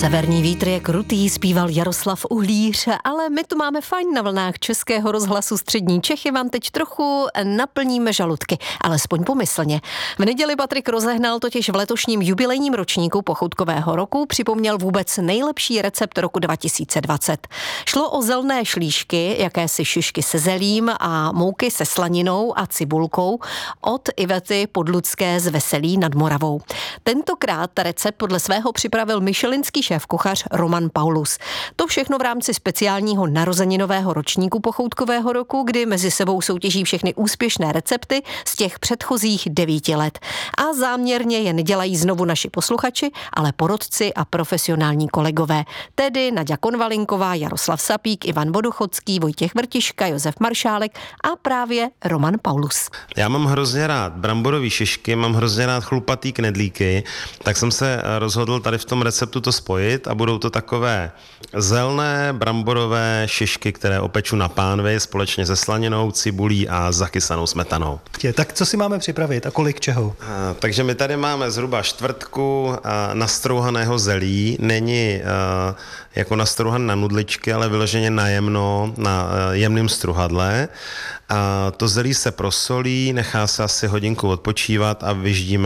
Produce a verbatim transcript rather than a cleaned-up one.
Severní vítr je krutý, zpíval Jaroslav Uhlíř, ale my tu máme fajn na vlnách Českého rozhlasu Střední Čechy, vám teď trochu naplníme žaludky, alespoň pomyslně. V neděli Patrik Rozehnal totiž v letošním jubilejním ročníku pochoutkového roku připomněl vůbec nejlepší recept roku dva tisíce dvacet. Šlo o zelné šlíšky, jakési šišky se zelím a mouky se slaninou a cibulkou od Ivety Podlucké z Veselí nad Moravou. Tentokrát recept podle svého připravil michelinský šéfkuchař Roman Paulus. To všechno v rámci speciálního narozeninového ročníku pochoutkového roku, kdy mezi sebou soutěží všechny úspěšné recepty z těch předchozích devíti let. A záměrně je nedělají znovu naši posluchači, ale porodci a profesionální kolegové. Tedy Naďa Konvalinková, Jaroslav Sapík, Ivan Voduchodský, Vojtěch Vrtiška, Josef Maršálek a právě Roman Paulus. Já mám hrozně rád bramborový šišky, mám hrozně rád chlupatý knedlíky, tak jsem se rozhodl tady v tom receptu to spojit a budou to takové zelné bramborové šišky, které opeču na pánvi společně se slaninou, cibulí a zakysanou smetanou. Tak co si máme připravit a kolik čeho? A, takže my tady máme zhruba čtvrtku a, nastrouhaného zelí. Není a, jako nastrouhan na nudličky, ale vyloženě na jemno, na a, jemným struhadle. A to zelí se prosolí, nechá se asi hodinku odpočívat a vyždíme